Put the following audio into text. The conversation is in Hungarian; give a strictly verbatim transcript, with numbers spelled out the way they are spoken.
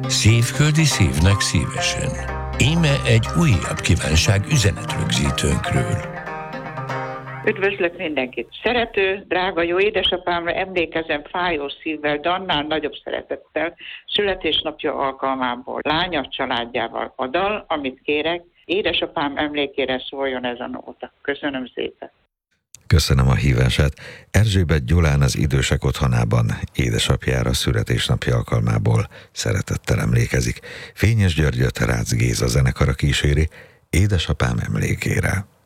Szívföldi szívnek szívesen. Íme egy újabb kívánság üzenetrögzítőnkről. Üdvözlök mindenkit! Szerető, drága jó édesapámra emlékezem fájó szívvel, de annál nagyobb szeretettel születésnapja alkalmából, lánya családjával. A dal, amit kérek, édesapám emlékére szóljon ez a nóta. Köszönöm szépen! Köszönöm a hívását. Erzsébet Gyulán az Idősek Otthonában édesapjára születésnapja alkalmából szeretettel emlékezik. Fényes Györgyöt Rácz Géza zenekara kíséri édesapám emlékére.